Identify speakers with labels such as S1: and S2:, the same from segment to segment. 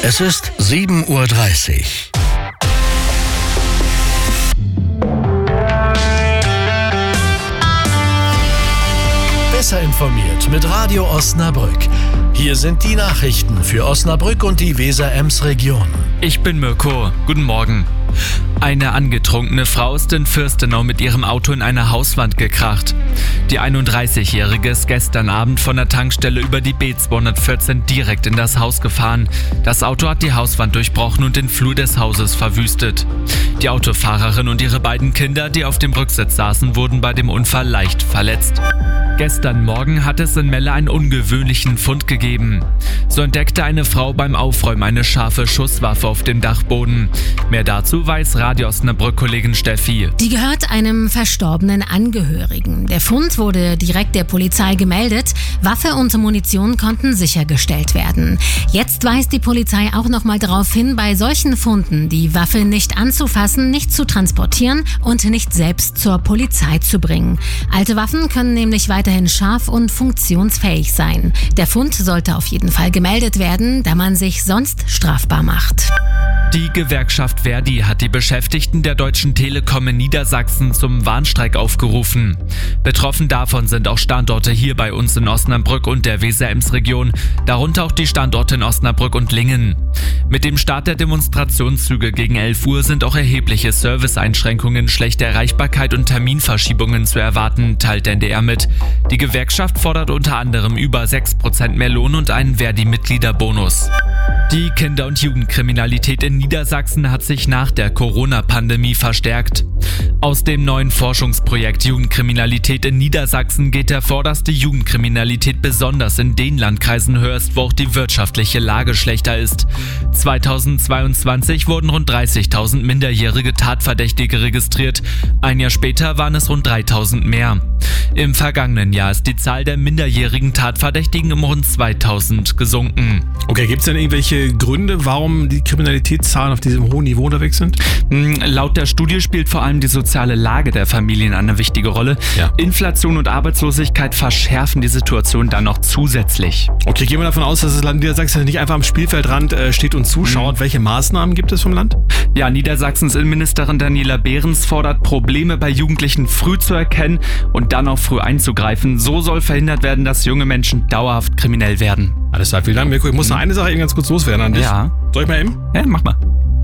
S1: Es ist 7:30 Uhr. Besser informiert mit Radio Osnabrück. Hier sind die Nachrichten für Osnabrück und die Weser-Ems-Region.
S2: Ich bin Mirko. Guten Morgen. Eine angetrunkene Frau ist in Fürstenau mit ihrem Auto in eine Hauswand gekracht. Die 31-Jährige ist gestern Abend von der Tankstelle über die B214 direkt in das Haus gefahren. Das Auto hat die Hauswand durchbrochen und den Flur des Hauses verwüstet. Die Autofahrerin und ihre beiden Kinder, die auf dem Rücksitz saßen, wurden bei dem Unfall leicht verletzt. Gestern Morgen hat es in Melle einen ungewöhnlichen Fund gegeben. So entdeckte eine Frau beim Aufräumen eine scharfe Schusswaffe auf dem Dachboden. Mehr dazu weiß Radio Osnabrück-Kollegin Steffi.
S3: Die gehört einem verstorbenen Angehörigen. Der Fund wurde direkt der Polizei gemeldet. Waffe und Munition konnten sichergestellt werden. Jetzt weist die Polizei auch nochmal darauf hin, bei solchen Funden die Waffe nicht anzufassen, nicht zu transportieren und nicht selbst zur Polizei zu bringen. Alte Waffen können nämlich weiterhin scharf und funktionsfähig sein. Der Fund sollte auf jeden Fall gemeldet werden, da man sich sonst strafbar macht.
S2: Die Gewerkschaft Verdi hat die Beschäftigten der Deutschen Telekom in Niedersachsen zum Warnstreik aufgerufen. Betroffen davon sind auch Standorte hier bei uns in Osnabrück und der Weser-Ems-Region, darunter auch die Standorte in Osnabrück und Lingen. Mit dem Start der Demonstrationszüge gegen 11 Uhr sind auch erhebliche Serviceeinschränkungen, schlechte Erreichbarkeit und Terminverschiebungen zu erwarten, teilt der NDR mit. Die Gewerkschaft fordert unter anderem über 6% mehr Lohn und einen Verdi-Mitgliederbonus. Die Kinder- und Jugendkriminalität in Niedersachsen hat sich nach der Corona-Pandemie verstärkt. Aus dem neuen Forschungsprojekt Jugendkriminalität in Niedersachsen geht hervor, dass die Jugendkriminalität besonders in den Landkreisen höher ist, wo auch die wirtschaftliche Lage schlechter ist. 2022 wurden rund 30.000 minderjährige Tatverdächtige registriert. Ein Jahr später waren es rund 3.000 mehr. Im vergangenen Jahr ist die Zahl der minderjährigen Tatverdächtigen um rund 2.000 gesunken.
S4: Okay, gibt es denn irgendwelche Gründe, warum die Kriminalitätszahlen auf diesem hohen Niveau unterwegs sind?
S2: Laut der Studie spielt vor allem die soziale Lage der Familien eine wichtige Rolle.
S4: Ja.
S2: Inflation und Arbeitslosigkeit verschärfen die Situation dann noch zusätzlich.
S4: Okay, gehen wir davon aus, dass das Land Niedersachsen nicht einfach am Spielfeldrand steht und zuschaut. Welche Maßnahmen gibt es vom Land?
S2: Ja, Niedersachsens Innenministerin Daniela Behrens fordert, Probleme bei Jugendlichen früh zu erkennen und dann auch früh einzugreifen. So soll verhindert werden, dass junge Menschen dauerhaft kriminell werden.
S4: Alles klar, vielen Dank, Mirko. Ich muss noch eine Sache eben ganz kurz loswerden an dich.
S2: Ja.
S4: Soll ich mal eben?
S2: Ja, mach mal.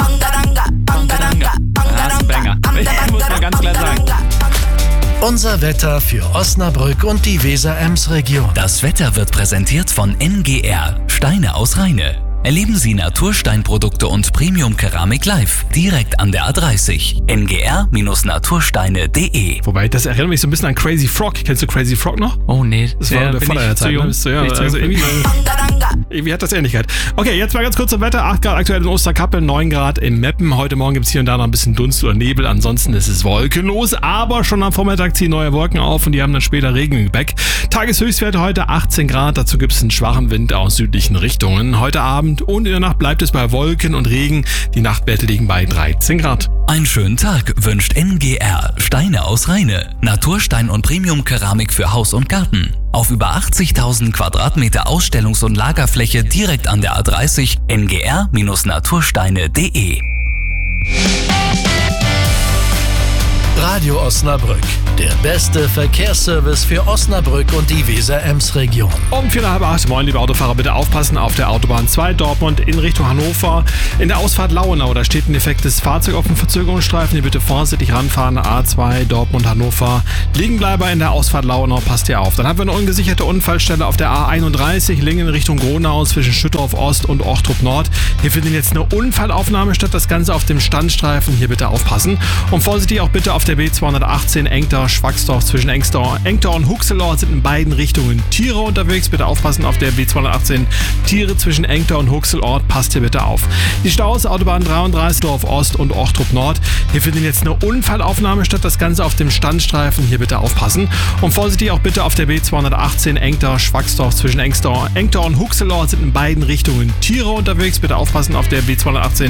S2: Das ist ein Banger. Muss man ganz klar sagen.
S1: Unser Wetter für Osnabrück und die Weser-Ems-Region.
S5: Das Wetter wird präsentiert von NGR, Steine aus Rheine. Erleben Sie Natursteinprodukte und Premium-Keramik live, direkt an der A30. ngr-natursteine.de.
S4: Wobei, das erinnert mich so ein bisschen an Crazy Frog. Kennst du Crazy Frog noch?
S2: Oh nee,
S4: Das war der Vater der Zeit.
S2: jung.
S4: Bist du, ja, also irgendwie hat das Ähnlichkeit. Okay, jetzt mal ganz kurz zum Wetter. 8 Grad aktuell in Osterkappeln, 9 Grad in Meppen. Heute Morgen gibt es hier und da noch ein bisschen Dunst oder Nebel. Ansonsten ist es wolkenlos, aber schon am Vormittag ziehen neue Wolken auf und die haben dann später Regen im Gepäck. Tageshöchstwerte heute 18 Grad. Dazu gibt es einen schwachen Wind aus südlichen Richtungen. Heute Abend und in der Nacht bleibt es bei Wolken und Regen. Die Nachtwerte liegen bei 13 Grad.
S5: Einen schönen Tag wünscht NGR, Steine aus Rheine. Naturstein und Premium-Keramik für Haus und Garten. Auf über 80.000 Quadratmeter Ausstellungs- und Lagerfläche direkt an der A30. ngr-natursteine.de.
S1: Radio Osnabrück, der beste Verkehrsservice für Osnabrück und die Weser-Ems-Region.
S4: Um 7:45. Moin, liebe Autofahrer, bitte aufpassen auf der Autobahn 2 Dortmund in Richtung Hannover. In der Ausfahrt Lauenau, da steht ein defektes Fahrzeug auf dem Verzögerungsstreifen. Hier bitte vorsichtig ranfahren. A2 Dortmund Hannover. Liegenbleiber in der Ausfahrt Lauenau, passt ihr auf. Dann haben wir eine ungesicherte Unfallstelle auf der A31 Lingen Richtung Gronau zwischen Schüttorf Ost und Ochtrup Nord. Hier findet jetzt eine Unfallaufnahme statt. Das Ganze auf dem Standstreifen. Hier bitte aufpassen. Und vorsichtig auch bitte auf der B218 Engter-Schwaxdorf zwischen Engter und Huxelort sind in beiden Richtungen Tiere unterwegs. Bitte aufpassen auf der B218 Tiere zwischen Engter und Huxelort. Passt hier bitte auf. Die Staus Autobahn 33 Dorf Ost und Ochtrup Nord. Hier findet jetzt eine Unfallaufnahme statt. Das Ganze auf dem Standstreifen. Hier bitte aufpassen. Und vorsichtig auch bitte auf der B218 Engter-Schwaxdorf zwischen Engter und Huxelort sind in beiden Richtungen Tiere unterwegs. Bitte aufpassen auf der B218